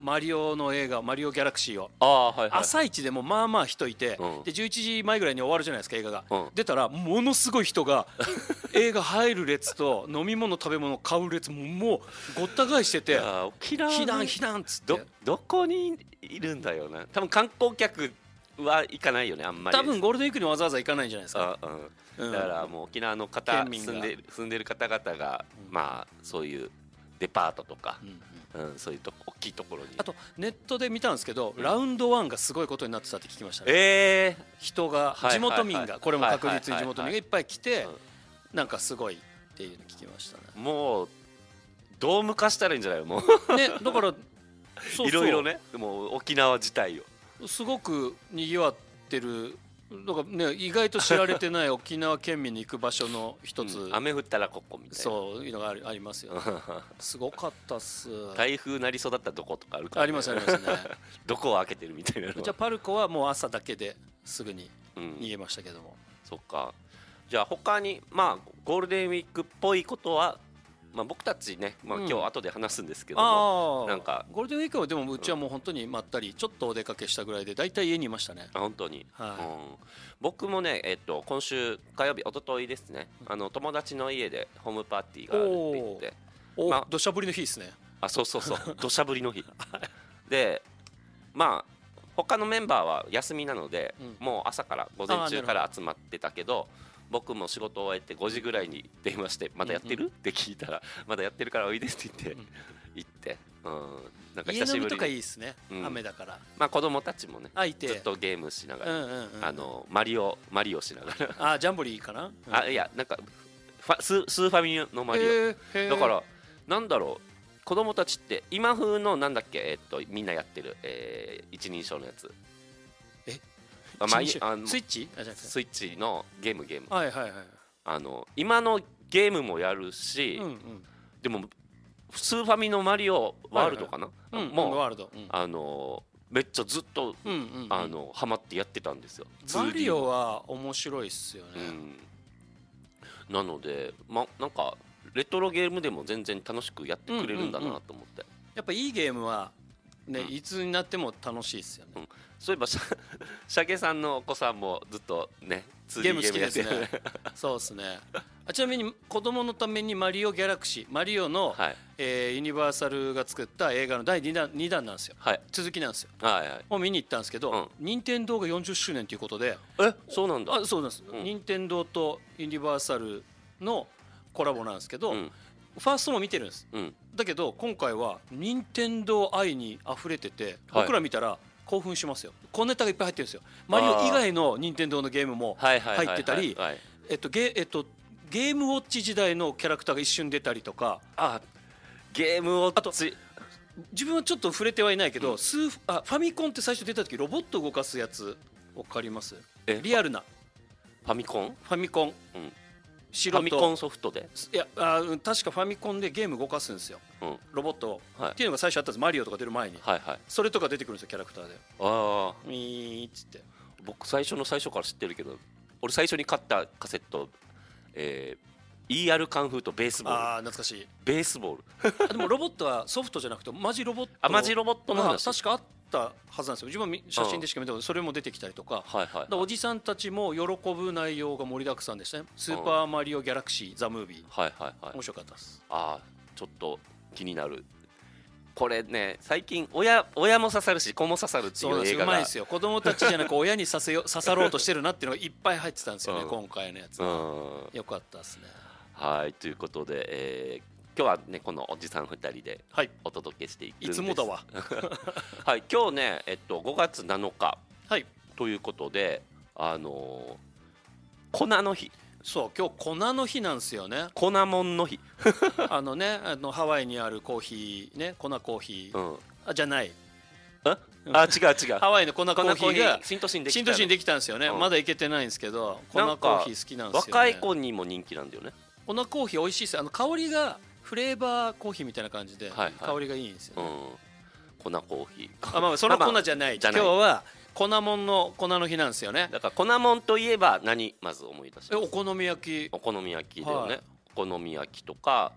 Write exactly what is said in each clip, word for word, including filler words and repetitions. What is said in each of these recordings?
マリオの映画マリオギャラクシーをああ、はいはい、 朝一でもまあまあ人いて、 うん、 でじゅういちじまえぐらいに終わるじゃないですか映画が、 うん、 出たらものすごい人が映画入る列と飲み物食べ物買う列ももうごった返してて沖縄避難避難っつってど, どこにいるんだよな。多分観光客は行かないよねあんまり。 多分ゴールデンウィークにわざわざ行かないんじゃないですか。 あ、うん、だからもう沖縄の方住んでる住んでる方々が、うん、まあそういうデパートとか、うんうん、そういうと大きいところに。 あとネットで見たんですけど、うん、ラウンドワンがすごいことになってたって聞きましたね。 えー、 人が地元民がこれも確実に地元民がいっぱい来てなんかすごいっていうの聞きましたね。 もうドーム化したらいいんじゃないのもうねだからそういろいろねもう沖縄自体をすごく賑わってる。だからね、意外と知られてない沖縄県民に行く場所の一つ、 うん、雨降ったらここみたいなそういうのがあり、ありますよ、ね、すごかったっす。 台風なりそうだったとことかあるから、ね、 ありますありますねどこを開けてるみたいなの。 じゃあパルコはもう朝だけですぐに逃げましたけども、うん、 そっか。じゃあ他にまあゴールデンウィークっぽいことはまあ、僕たちね、まあ、今日後で話すんですけども、うん、なんかゴールデンウィークはでもうちはもう本当にまったりちょっとお出かけしたぐらいでだいたい家にいましたね。 あ本当に、 はい、 うん、僕もね、えっと、今週火曜日一昨日ですね、あの友達の家でホームパーティーがあるって言って、 おまあ、土砂降りの日ですね。 あそうそうそう土砂降りの日でまあ他のメンバーは休みなので、うん、もう朝から午前中から集まってたけど僕も仕事を終えてごじぐらいに電話してまだやってる、うんうん、って聞いたらまだやってるからおいでって言って、うん、行って、うん、なんか久しぶりに家飲みとかいいですね、うん、雨だからまあ子供たちもねずっとゲームしながら、 うんうんうん、 あのマリオマリオしながらあジャンボリーかな、 うん、あいやなんかファス, スーファミのマリオだからなんだろう子供たちって今風のなんだっけ、えっと、みんなやってる、えー、一人称のやつえあまあ、 あのスイッチあじゃスイッチのゲームゲーム、 はいはいはい、 あの今のゲームもやるし、うんうん、でもスーファミのマリオワールドかな、はいはい、もう、うん、ワールド、うん、あのめっちゃずっと、うんうんうん、あのハマってやってたんですよ。 マリオは面白いっすよね、 うん、なので、ま、なんかレトロゲームでも全然楽しくやってくれるんだなと思って、うんうんうん、 やっぱいいゲームはね、うん、いつになっても楽しいですよね、うん、 そういえばシャゲさんのお子さんもずっとねゲーム好きですねそうですね。あちなみに子供のためにマリオギャラクシーマリオの、はいえー、ユニバーサルが作った映画のだいにだん、にだんなんですよ、はい、続きなんですよ、はいはい、もう見に行ったんですけど、うん、任天堂がよんじゅっしゅうねんということでえそうなんだあそうなんです、うん、任天堂とユニバーサルのコラボなんですけど、うん、ファーストも見てるんです、うん、だけど今回は任天堂愛に溢れてて僕ら見たら興奮しますよ。小ネタがいっぱい入ってるんですよ。マリオ以外の任天堂のゲームも入ってたりゲームウォッチ時代のキャラクターが一瞬出たりとかあゲームウォッチ自分はちょっと触れてはいないけど、うん、スーあファミコンって最初出た時ロボット動かすやつ分かります？リアルなファミコンファミコン、うんファミコンソフトでいやあ確かファミコンでゲーム動かすんですよ、うん、ロボットを、はい、っていうのが最初あったんです。マリオとか出る前に、はいはい、それとか出てくるんですよキャラクターでああミーっつって僕最初の最初から知ってるけど俺最初に買ったカセット、えー、イーアール カンフーとベースボールああ懐かしいベースボールでもロボットはソフトじゃなくてマジロボットあマジロボットの話確かあったはずなんですよ。自分は写真でしか見たけどそれも出てきたりとか、はいはいはい、おじさんたちも喜ぶ内容が盛りだくさんでしたね。スーパーマリオギャラクシーザ・ムービー、はいはいはい、面白かったです。 ああちょっと気になる。これね最近 親, 親も刺さるし子も刺さるっていう映画がうまいですよ。子供たちじゃなく親に刺せよ刺さろうとしてるなっていうのがいっぱい入ってたんですよね、うん、今回のやつは、うん、よかったですね。 はいということで、えー今日はねこのおじさんふたりでお届けしていくんです、 はい、いつもだわはい今日ね、えっと、ごがつなのか、はい、ということであのー、粉の日そう今日粉の日なんですよね。 粉もんの日あのねあのハワイにあるコーヒーね粉コーヒー、うん、あじゃないああ違う違うハワイの粉コーヒーが新都心できた新都心できたんですよね、うん、まだ行けてないんですけど粉コーヒー好きなんですよね。 若い子にも人気なんだよね粉コーヒー美味しいです。あの香りがフレーバーコーヒーみたいな感じで、はいはい、香りがいいんですよね、 うん、粉コーヒーあ、まあ、その粉じゃない、まあまあ、今日は粉もんの粉の日なんですよね。 だから粉もんといえば何まず思い出します？ お好み焼きお好み焼きだよね、はい、お好み焼きとか、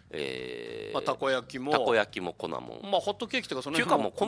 えーまあ、たこ焼きもたこ焼きも粉もん、 まあホットケーキとかそのっていうかもう